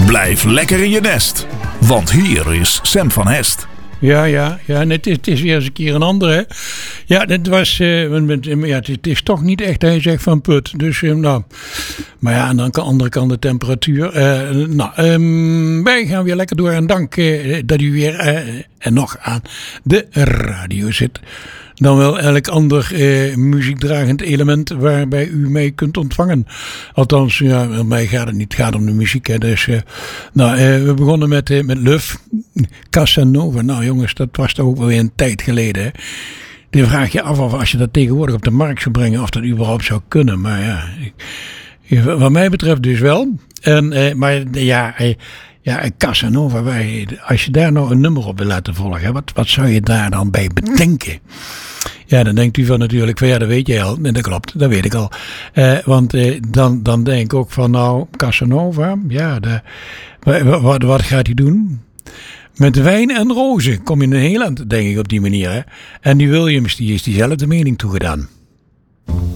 Blijf lekker in je nest, want hier is Sam van Hest. Ja, en het is weer eens een keer een andere. Ja, het was, het is toch niet echt, hij zegt van put. Dus, maar ja, aan de andere kant de temperatuur. Wij gaan weer lekker door. En dank dat u weer en nog aan de radio zit. Dan wel elk ander muziekdragend element waarbij u mee kunt ontvangen. Althans, ja, mij gaat het niet. Het gaat om de muziek. Hè. Dus, we begonnen met Luf, Casanova. Nou jongens, dat was toch ook wel weer een tijd geleden. Hè. Dan vraag je af of als je dat tegenwoordig op de markt zou brengen, of dat überhaupt zou kunnen. Maar ja, wat mij betreft dus wel. Casanova, als je daar nou een nummer op wil laten volgen, wat zou je daar dan bij bedenken? Ja, dan denkt u van natuurlijk van dat weet jij al. En dat klopt, dat weet ik al. Want dan denk ik ook van Casanova, wat gaat hij doen? Met wijn en rozen kom je een heel eind, denk ik, op die manier. Hè? En die Williams, die is diezelfde mening toegedaan.